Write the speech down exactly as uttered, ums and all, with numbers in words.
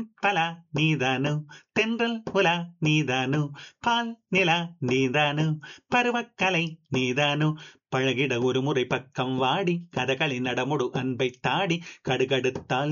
பலா நீதானோ, தென்றல் உலா நீதானோ, பால் நிலா நீதானோ, பருவக்கலை நீதானோ, பழகிட ஒரு முறை பக்கம் வாடி கதகளி நடமுடு அன்பை தாடி கடுகடுத்தால்